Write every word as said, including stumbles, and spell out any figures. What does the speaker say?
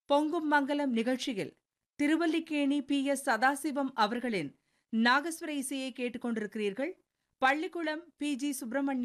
பொங்கும் மங்கலம் நிகழ்ச்சியில் Thiruvallikeni B S Sadasivam அவர்களின் நாகஸ்வர இசையை கேட்டுக்கொண்டிருக்கிறீர்கள். Pallikulam P G Subramaniam